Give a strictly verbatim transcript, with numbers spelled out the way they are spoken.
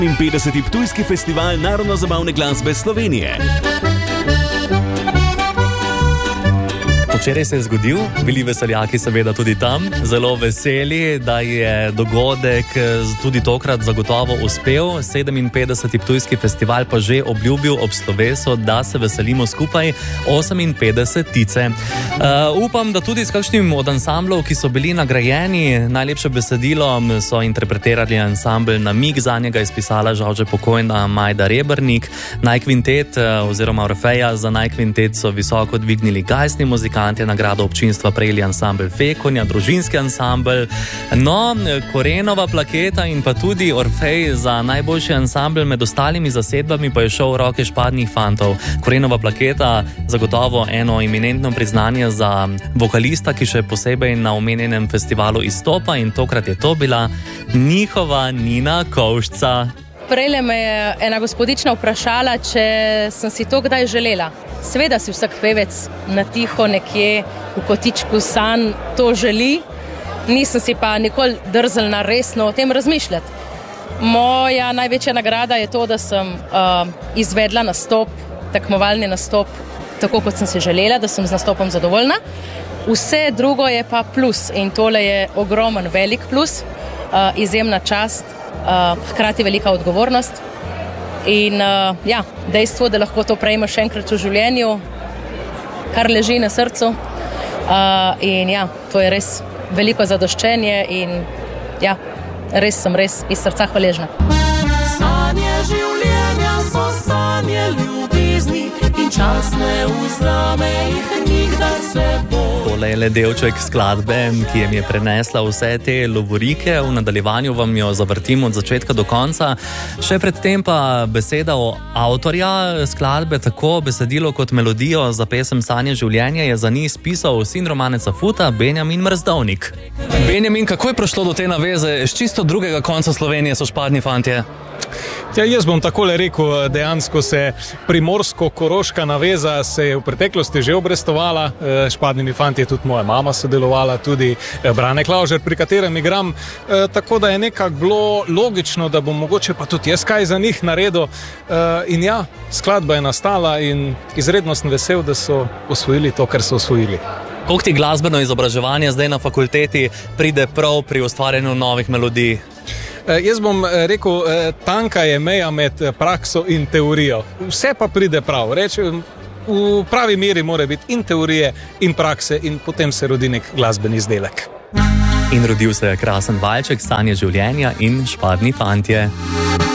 petdeseti Ptujski festival narodno-zabavne glasbe Slovenije. Včeraj se je zgodil, bili veseljaki seveda tudi tam, zelo veseli, da je dogodek tudi tokrat zagotovo uspel. sedeminpetdeseti Ptujski festival pa že obljubil ob slovesu, da se veselimo skupaj oseminpetdesetice. Uh, upam, da tudi s kakšnim od ansamblov, ki so bili nagrajeni, najlepše besedilo so interpretirali ansambl Namig, za njega je spisala žal že pokojna Majda Rebernik. Najkvintet oziroma Orfeja za najkvintet so visoko dvignili gajsni muzikanti, je nagrado občinstva prejeli ansambl Fekonja, družinski ansambl. No, Korenova plaketa in pa tudi Orfej za najboljši ansambl med ostalimi zasedbami pa je šel v roke Špadnih fantov. Korenova plaketa zagotovo eno eminentno priznanje za vokalista, ki še posebej na omenjenem festivalu izstopa, in tokrat je to bila njihova Nina Kovšca. Prejle me je ena gospodična vprašala, če sem si to kdaj želela. Seveda si vsak pevec na tiho nekje v kotičku sanj to želi, nisem si pa nikoli drznila resno o tem razmišljati. Moja največja nagrada je to, da sem uh, izvedla nastop, tekmovalni nastop, tako kot sem si želela, da sem z nastopom zadovoljna. Vse drugo je pa plus in tole je ogromen, velik plus, uh, izjemna čast, uh, hkrati velika odgovornost. In uh, ja, dejstvo, da lahko to prejmeš še enkrat v življenju, kar leži na srcu. Uh, in ja, to je res veliko zadoščenje in ja, res sem res iz srca hvaležna. Sanje življenja so sanje ljubezni in čas ne vzame jih nikdar se bo. Tole je le delček skladbe, ki jim je prenesla vse te lovorike. V nadaljevanju vam jo zavrtim od začetka do konca. Še predtem pa beseda o avtorja skladbe, tako besedilo kot melodijo za pesem Sanje življenja je za njih spisal sin Romaneca Futa, Benjamin Mrzdovnik. Benjamin, kako je prišlo do te naveze? Z čisto drugega konca Slovenije so Špadni fantje. Ja, jaz bom takole rekel, dejansko se primorsko-koroška naveza se je v preteklosti že obrestovala. Špadnimi fantje tudi moja mama sodelovala, tudi Brane Klaužer, pri katerem igram, tako da je nekako bilo logično, da bom mogoče pa tudi jaz kaj za njih naredil. In ja, skladba je nastala in izredno sem vesel, da so osvojili to, kar so osvojili. Koliko ti glasbeno izobraževanje zdaj na fakulteti pride prav pri ustvarjanju novih melodij? Jaz bom rekel, tanka je meja med prakso in teorijo. Vse pa pride prav. Reči, v pravi meri mora biti in teorije in prakse in potem se rodi nek glasbeni izdelek. In rodil se je krasen valček Sanje življenja in Špadni fantje.